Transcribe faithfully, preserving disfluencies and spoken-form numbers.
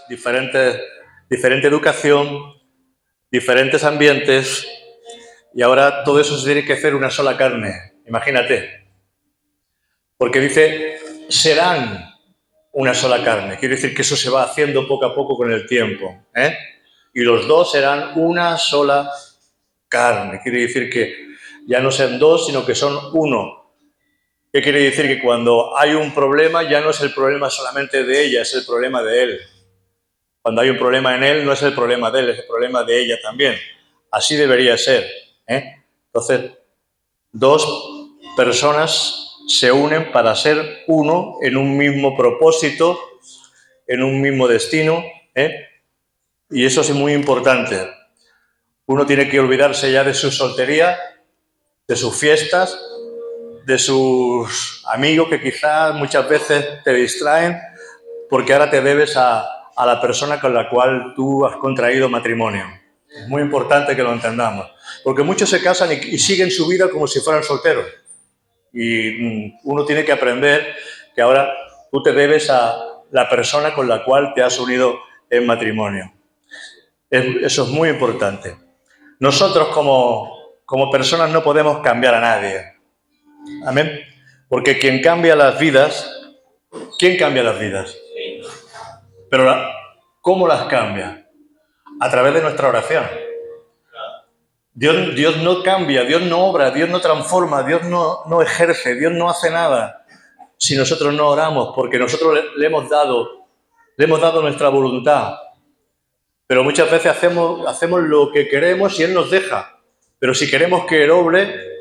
diferentes, diferente educación, diferentes ambientes, y ahora todo eso se tiene que hacer una sola carne. Imagínate. Porque dice, serán una sola carne. Quiere decir que eso se va haciendo poco a poco con el tiempo. ¿eh? Y los dos serán una sola carne. Quiere decir que ya no sean dos, sino que son uno. ¿Qué quiere decir? Que cuando hay un problema, ya no es el problema solamente de ella, es el problema de él. Cuando hay un problema en él, no es el problema de él, es el problema de ella también. Así debería ser. ¿eh? Entonces, dos personas se unen para ser uno en un mismo propósito, en un mismo destino, ¿eh? Y eso es muy importante. Uno tiene que olvidarse ya de su soltería, de sus fiestas, de sus amigos que quizás muchas veces te distraen, porque ahora te debes a, a la persona con la cual tú has contraído matrimonio. Es muy importante que lo entendamos, porque muchos se casan y, y siguen su vida como si fueran solteros. Y uno tiene que aprender que ahora tú te debes a la persona con la cual te has unido en matrimonio. Eso es muy importante. Nosotros como, como personas no podemos cambiar a nadie. Amén. Porque quien cambia las vidas, ¿quién cambia las vidas? Pero la, ¿cómo las cambia? A través de nuestra oración. Dios, Dios no cambia, Dios no obra, Dios no transforma, Dios no, no ejerce, Dios no hace nada si nosotros no oramos, porque nosotros le, le hemos dado, le hemos dado nuestra voluntad. Pero muchas veces hacemos, hacemos lo que queremos y Él nos deja. Pero si queremos que Él obre,